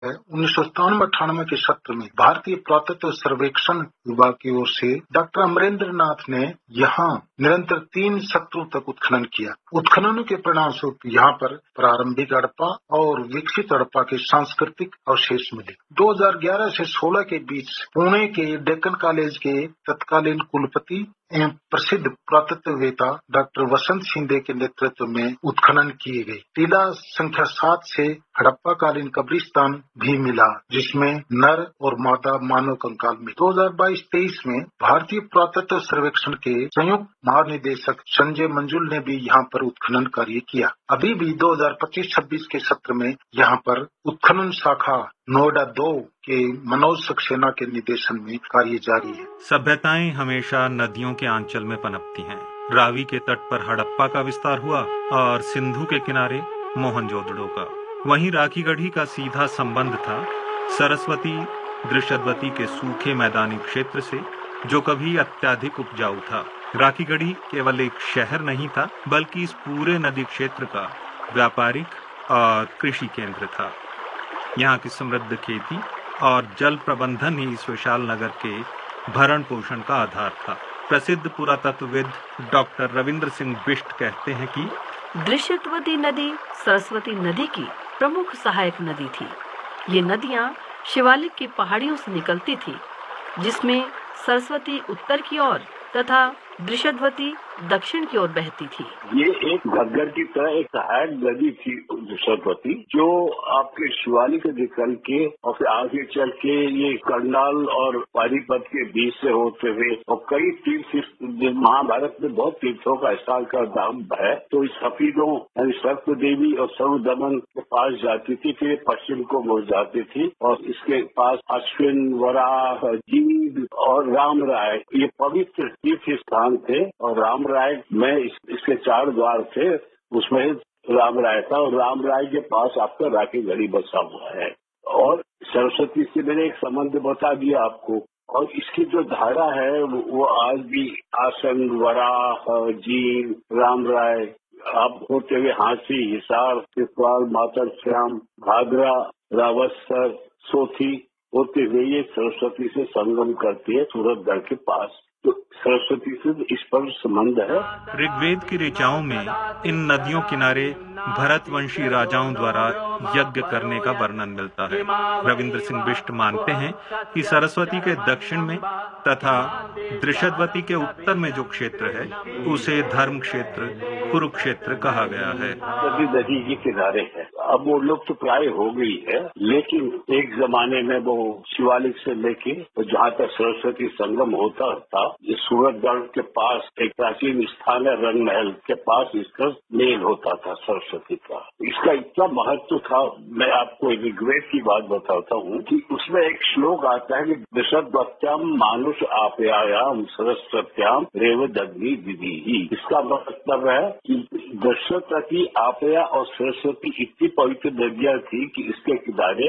1997-98 के सत्र में भारतीय पुरातत्व सर्वेक्षण विभाग की ओर से डॉक्टर अमरेंद्र नाथ ने यहाँ निरंतर 3 सत्रों तक उत्खनन किया। उत्खननों के परिणाम स्वरूप यहाँ पर प्रारंभिक हड़प्पा और विकसित हड़प्पा के सांस्कृतिक अवशेष मिले। 2011 से 16 के बीच पुणे के डेक्कन कॉलेज के तत्कालीन कुलपति एवं प्रसिद्ध पुरातत्ववेत्ता डॉक्टर वसंत शिंदे के नेतृत्व में उत्खनन किए गए। टीला संख्या 7 से हड़प्पा कालीन कब्रिस्तान भी मिला, जिसमें नर और मादा मानव कंकाल मिले। 2022-23 में भारतीय पुरातत्व सर्वेक्षण के संयुक्त महानिदेशक संजय मंजुल ने भी यहाँ पर उत्खनन कार्य किया। अभी भी 2025-26 के सत्र में यहाँ पर उत्खनन शाखा नोएडा 2 के मनोज सक्सेना के निर्देशन में कार्य जारी है। सभ्यताएं हमेशा नदियों के आंचल में पनपती हैं। रावी के तट पर हड़प्पा का विस्तार हुआ और सिंधु के किनारे मोहनजोदड़ो का। वहीं राखीगढ़ी का सीधा संबंध था सरस्वती दृशद्वती के सूखे मैदानी क्षेत्र से, जो कभी अत्यधिक उपजाऊ था। राखीगढ़ी केवल एक शहर नहीं था, बल्कि इस पूरे नदी क्षेत्र का व्यापारिक और कृषि केंद्र था। यहाँ की समृद्ध खेती और जल प्रबंधन ही इस विशाल नगर के भरण पोषण का आधार था। प्रसिद्ध पुरातत्वविद डॉक्टर रविंद्र सिंह बिष्ट कहते हैं कि दृशद्वती नदी सरस्वती नदी की प्रमुख सहायक नदी थी। ये नदियाँ शिवालिक की पहाड़ियों से निकलती थी, जिसमें सरस्वती उत्तर की ओर तथा दृशद्वती दक्षिण की ओर बहती थी। ये एक घग्गर की तरह एक सहायक नदी थी दृशद्वती, जो आपके शिवालिक से निकल के और फिर आगे चल के ये करनाल और पानीपत के बीच से होते हुए और कई तीर्थ, महाभारत में बहुत तीर्थों का स्थान का नाम है, तो इस हफीदों यानी सर्प देवी और सर्वदमन के पास जाती थी, फिर पश्चिम को मुड़ जाती थी और इसके पास अश्विन, वराह, जीव और राम राय ये पवित्र तीर्थ स्थान थे। और राम राय में इसके 4 द्वार थे, उसमें राम राय था और राम राय के पास आपका राखीगढ़ी बसा हुआ है। और सरस्वती से मैंने एक संबंध बता दिया आपको, और इसकी जो धारा है वो आज भी आसन, वराह, जीव, राम राय आप होते हुए हांसी, हिसार, तिरपाल, मातर श्याम, भादरा, रावतसर, सोथी होते हुए ये सरस्वती से संगम करती है सूरतगढ़ के पास। तो सरस्वती से इस पर संबंध है। ऋग्वेद की ऋचाओं में इन नदियों किनारे भरतवंशी राजाओं द्वारा यज्ञ करने का वर्णन मिलता है। रविंद्र सिंह बिष्ट मानते हैं कि सरस्वती के दक्षिण में तथा दृशद्वती के उत्तर में जो क्षेत्र है उसे धर्म क्षेत्र कुरुक्षेत्र कहा गया है। नदी के किनारे है, अब वो लोग तो प्राय हो गई है, लेकिन एक जमाने में वो शिवालिक से लेके तो जहाँ तक सरस्वती संगम होता था, ये सूरतगढ़ के पास एक प्राचीन स्थान है, रंग महल के पास इसका मेल होता था सरस्वती का। इसका इतना महत्व था, मैं आपको ऋग्वेद की बात बताता हूँ कि उसमें एक श्लोक आता है कि दृशद्वत्याम मानुष आप्यायाम सरस्वत्याम रेव दग्नि विधि। इसका मतलब है कि दृशद्वती, आपया और सरस्वती इतनी पवित्र नदियां थी कि इसके किनारे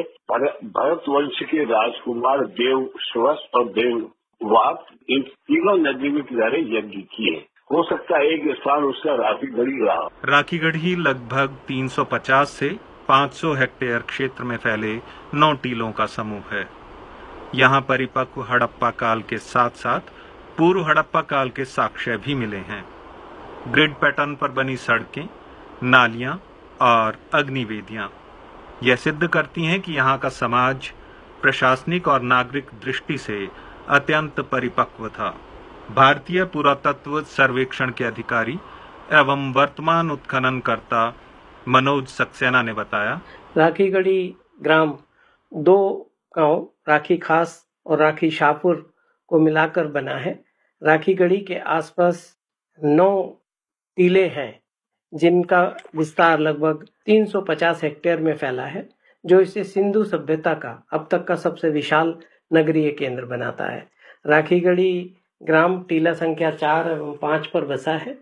भरत वंश के राजकुमार देव श्वस और देव वाक इन तीनों नदियों के किनारे यज्ञ किए। हो सकता है एक स्थान उसका राखीगढ़ी रहा। राखीगढ़ी लगभग 350 से 500 हेक्टेयर क्षेत्र में फैले 9 टीलों का समूह है। यहाँ परिपक्व हड़प्पा काल के साथ साथ पूर्व हड़प्पा काल के साक्ष्य भी मिले हैं। ग्रिड पैटर्न पर बनी सड़कें, नालियां और अग्निवेदियां यह सिद्ध करती हैं कि यहाँ का समाज प्रशासनिक और नागरिक दृष्टि से अत्यंत परिपक्व था। भारतीय पुरातत्व सर्वेक्षण के अधिकारी एवं वर्तमान उत्खननकर्ता मनोज सक्सेना ने बताया, राखीगढ़ी ग्राम 2 गांव राखी खास और राखी शाहपुर को मिलाकर बना है। राखीगढ़ी के आसपास 9 टीले हैं, जिनका विस्तार लगभग 350 हेक्टेयर में फैला है, जो इसे सिंधु सभ्यता का अब तक का सबसे विशाल नगरीय केंद्र बनाता है। राखीगढ़ी ग्राम टीला संख्या 4 एवं 5 पर बसा है,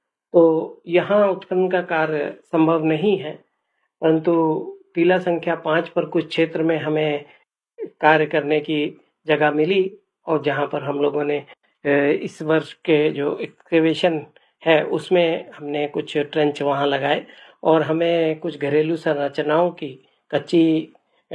तो यहाँ उत्खनन का कार्य संभव नहीं है, परंतु टीला संख्या 5 पर कुछ क्षेत्र में हमें कार्य करने की जगह मिली और जहाँ पर हम लोगों ने इस वर्ष के जो एक्सकेवेशन है उसमें हमने कुछ ट्रेंच वहाँ लगाए और हमें कुछ घरेलू संरचनाओं की कच्ची